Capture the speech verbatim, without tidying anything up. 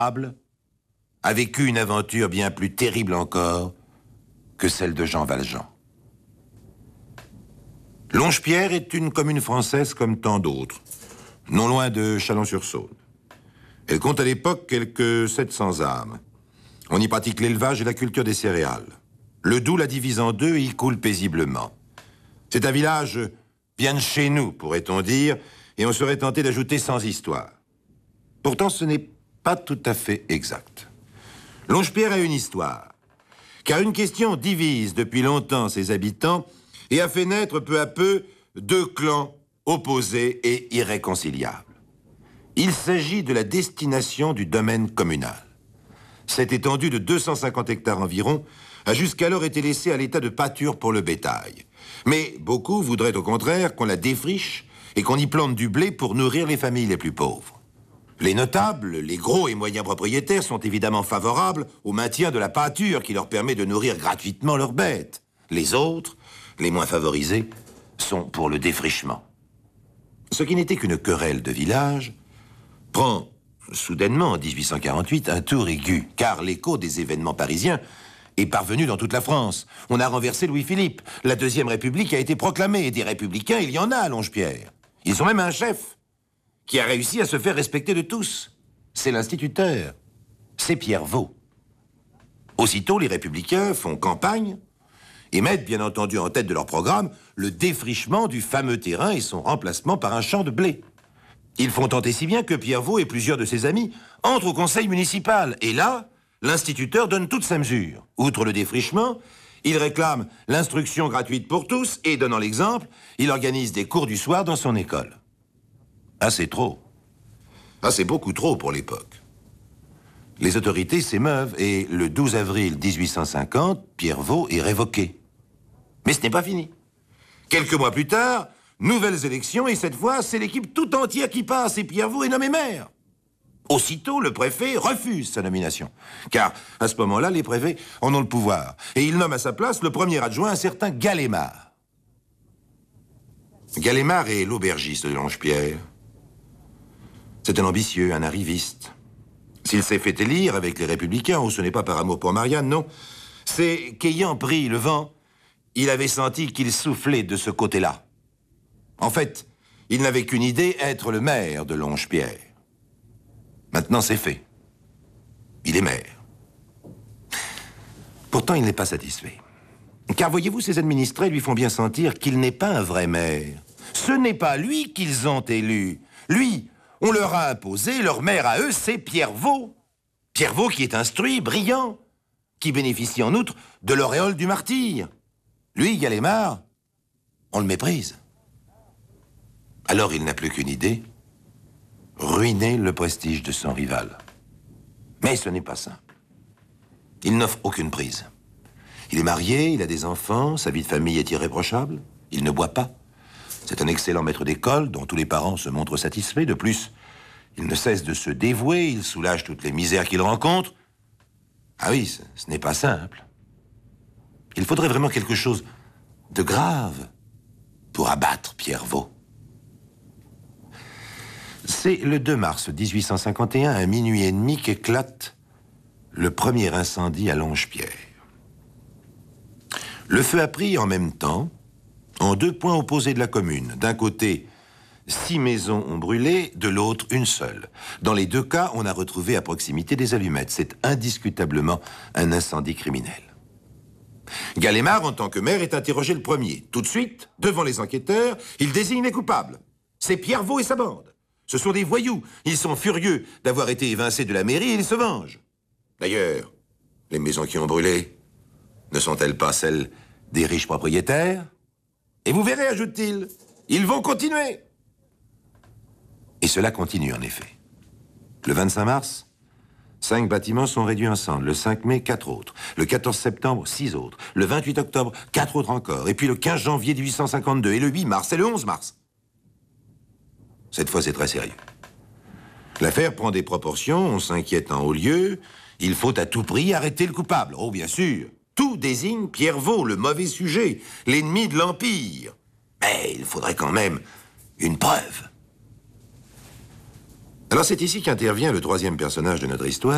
a vécu une aventure bien plus terrible encore que celle de Jean Valjean. Longe-Pierre est une commune française comme tant d'autres, non loin de Chalon-sur-Saône. Elle compte à l'époque quelques sept cents âmes. On y pratique l'élevage et la culture des céréales. Le Doubs la divise en deux et y coule paisiblement. C'est un village bien de chez nous, pourrait-on dire, et on serait tenté d'ajouter sans histoire. Pourtant, ce n'est pas tout à fait exact. Longe-Pierre a une histoire, car une question divise depuis longtemps ses habitants et a fait naître peu à peu deux clans opposés et irréconciliables. Il s'agit de la destination du domaine communal. Cette étendue de deux cent cinquante hectares environ a jusqu'alors été laissée à l'état de pâture pour le bétail. Mais beaucoup voudraient au contraire qu'on la défriche et qu'on y plante du blé pour nourrir les familles les plus pauvres. Les notables, les gros et moyens propriétaires sont évidemment favorables au maintien de la pâture qui leur permet de nourrir gratuitement leurs bêtes. Les autres, les moins favorisés, sont pour le défrichement. Ce qui n'était qu'une querelle de village prend soudainement en dix-huit cent quarante-huit un tour aigu, car l'écho des événements parisiens est parvenu dans toute la France. On a renversé Louis-Philippe, la Deuxième République a été proclamée, et des républicains, il y en a à Longe-Pierre. Ils ont même un chef qui a réussi à se faire respecter de tous. C'est l'instituteur, c'est Pierre Vaux. Aussitôt, les républicains font campagne et mettent bien entendu en tête de leur programme le défrichement du fameux terrain et son remplacement par un champ de blé. Ils font tenter si bien que Pierre Vaux et plusieurs de ses amis entrent au conseil municipal. Et là, l'instituteur donne toute sa mesure. Outre le défrichement, il réclame l'instruction gratuite pour tous et, donnant l'exemple, il organise des cours du soir dans son école. Ah, c'est trop. Ah, c'est beaucoup trop pour l'époque. Les autorités s'émeuvent et le douze avril mille huit cent cinquante, Pierre Vaux est révoqué. Mais ce n'est pas fini. Quelques mois plus tard, nouvelles élections et cette fois, c'est l'équipe tout entière qui passe et Pierre Vaux est nommé maire. Aussitôt, le préfet refuse sa nomination. Car, à ce moment-là, les préfets en ont le pouvoir. Et il nomme à sa place le premier adjoint, un certain Galémard. Galémard est l'aubergiste de Longe-Pierre. C'est un ambitieux, un arriviste. S'il s'est fait élire avec les Républicains, ou ce n'est pas par amour pour Marianne, non, c'est qu'ayant pris le vent, il avait senti qu'il soufflait de ce côté-là. En fait, il n'avait qu'une idée, être le maire de Longe-Pierre. Maintenant, c'est fait. Il est maire. Pourtant, il n'est pas satisfait. Car voyez-vous, ses administrés lui font bien sentir qu'il n'est pas un vrai maire. Ce n'est pas lui qu'ils ont élu. Lui, on leur a imposé, leur maire à eux, c'est Pierre Vaux. Pierre Vaux qui est instruit, brillant, qui bénéficie en outre de l'auréole du martyr. Lui, Galémard, on le méprise. Alors il n'a plus qu'une idée, ruiner le prestige de son rival. Mais ce n'est pas simple. Il n'offre aucune prise. Il est marié, il a des enfants, sa vie de famille est irréprochable, il ne boit pas. C'est un excellent maître d'école dont tous les parents se montrent satisfaits. De plus, il ne cesse de se dévouer, il soulage toutes les misères qu'il rencontre. Ah oui, ce, ce n'est pas simple. Il faudrait vraiment quelque chose de grave pour abattre Pierre Vaux. C'est le deux mars mille huit cent cinquante et un, à minuit et demi, qu'éclate le premier incendie à Longe-Pierre. Le feu a pris en même temps en deux points opposés de la commune. D'un côté, six maisons ont brûlé, de l'autre, une seule. Dans les deux cas, on a retrouvé à proximité des allumettes. C'est indiscutablement un incendie criminel. Galémard, en tant que maire, est interrogé le premier. Tout de suite, devant les enquêteurs, il désigne les coupables. C'est Pierre Vaux et sa bande. Ce sont des voyous. Ils sont furieux d'avoir été évincés de la mairie et ils se vengent. D'ailleurs, les maisons qui ont brûlé, ne sont-elles pas celles des riches propriétaires? Et vous verrez, ajoute-t-il, ils vont continuer. Et cela continue, en effet. Le vingt-cinq mars, cinq bâtiments sont réduits en cendres. Le cinq mai, quatre autres. Le quatorze septembre, six autres. Le vingt-huit octobre, quatre autres encore. Et puis le quinze janvier mille huit cent cinquante-deux. Et le huit mars et le onze mars. Cette fois, c'est très sérieux. L'affaire prend des proportions, on s'inquiète en haut lieu. Il faut à tout prix arrêter le coupable. Oh, bien sûr. Tout désigne Pierre Vaux, le mauvais sujet, l'ennemi de l'Empire. Mais il faudrait quand même une preuve. Alors c'est ici qu'intervient le troisième personnage de notre histoire.